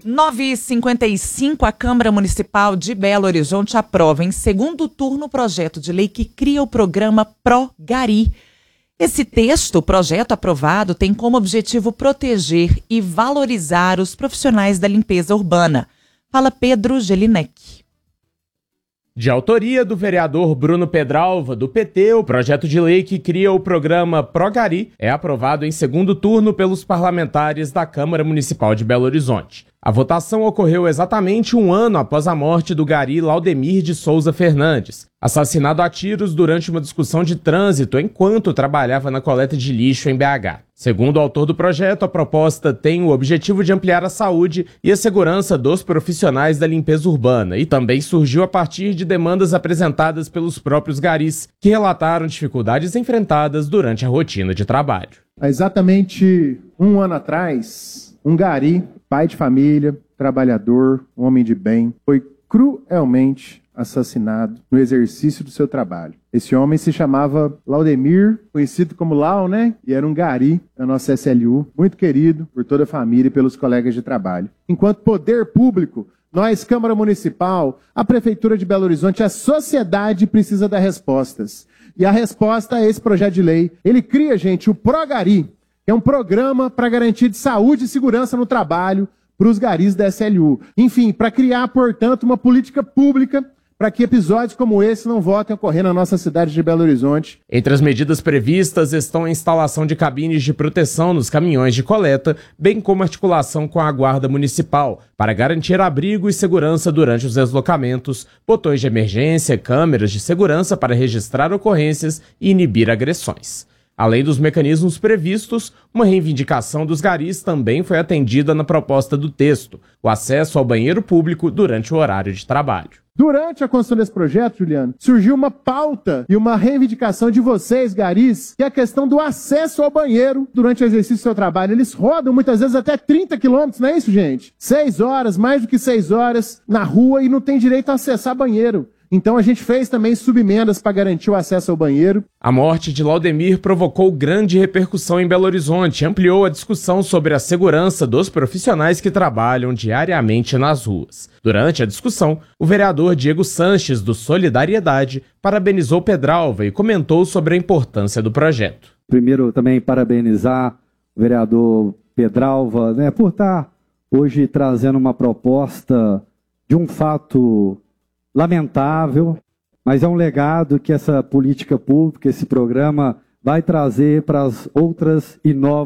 9h55, a Câmara Municipal de Belo Horizonte aprova em segundo turno o projeto de lei que cria o programa Pro-Gari. Esse texto, o projeto aprovado, tem como objetivo proteger e valorizar os profissionais da limpeza urbana. Fala Pedro Gelinek. De autoria do vereador Bruno Pedralva, do PT, o projeto de lei que cria o programa Pro-Gari é aprovado em segundo turno pelos parlamentares da Câmara Municipal de Belo Horizonte. A votação ocorreu exatamente um ano após a morte do gari Laudemir de Souza Fernandes, assassinado a tiros durante uma discussão de trânsito enquanto trabalhava na coleta de lixo em BH. Segundo o autor do projeto, a proposta tem o objetivo de ampliar a saúde e a segurança dos profissionais da limpeza urbana e também surgiu a partir de demandas apresentadas pelos próprios garis, que relataram dificuldades enfrentadas durante a rotina de trabalho. Há exatamente um ano atrás, um gari, pai de família, trabalhador, homem de bem, foi cruelmente assassinado no exercício do seu trabalho. Esse homem se chamava Laudemir, conhecido como Lau, né? E era um gari da nossa SLU, muito querido por toda a família e pelos colegas de trabalho. Enquanto poder público, nós, Câmara Municipal, a Prefeitura de Belo Horizonte, a sociedade precisa dar respostas. E a resposta é esse projeto de lei. Ele cria, gente, o Pro-Gari, que é um programa para garantir de saúde e segurança no trabalho para os garis da SLU. Enfim, para criar, portanto, uma política pública para que episódios como esse não voltem a ocorrer na nossa cidade de Belo Horizonte. Entre as medidas previstas estão a instalação de cabines de proteção nos caminhões de coleta, bem como articulação com a Guarda Municipal, para garantir abrigo e segurança durante os deslocamentos, botões de emergência, câmeras de segurança para registrar ocorrências e inibir agressões. Além dos mecanismos previstos, uma reivindicação dos garis também foi atendida na proposta do texto, o acesso ao banheiro público durante o horário de trabalho. Durante a construção desse projeto, Juliano, surgiu uma pauta e uma reivindicação de vocês, garis, que é a questão do acesso ao banheiro durante o exercício do seu trabalho. Eles rodam muitas vezes até 30 quilômetros, não é isso, gente? 6 horas, mais do que 6 horas na rua e não tem direito a acessar banheiro. Então a gente fez também subemendas para garantir o acesso ao banheiro. A morte de Laudemir provocou grande repercussão em Belo Horizonte e ampliou a discussão sobre a segurança dos profissionais que trabalham diariamente nas ruas. Durante a discussão, o vereador Diego Sanches, do Solidariedade, parabenizou Pedralva e comentou sobre a importância do projeto. Primeiro, também parabenizar o vereador Pedralva, por estar hoje trazendo uma proposta de um fato lamentável, mas é um legado que essa política pública, esse programa vai trazer para as outras e novas